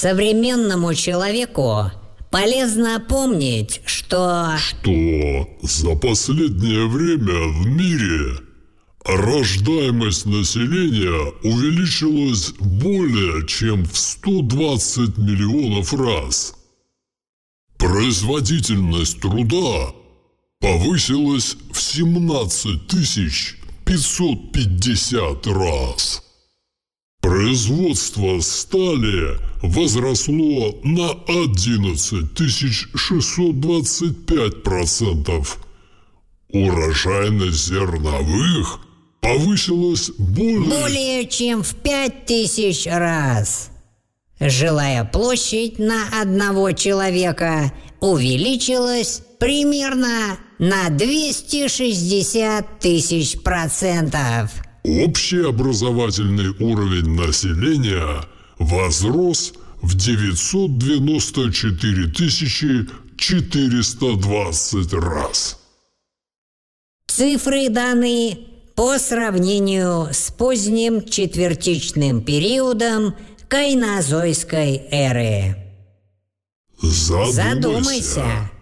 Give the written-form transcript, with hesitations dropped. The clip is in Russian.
Современному человеку полезно помнить, что за последнее время в мире рождаемость населения увеличилась более чем в 120 миллионов раз. Производительность труда повысилась в 17 550 раз. Производство стали возросло на 11 625%. Урожайность зерновых повысилась более чем в 5000 раз. Жилая площадь на одного человека увеличилась примерно на 260 000%. Общий образовательный уровень населения возрос в 994 420 раз. Цифры даны по сравнению с поздним четвертичным периодом кайнозойской эры. Задумайся.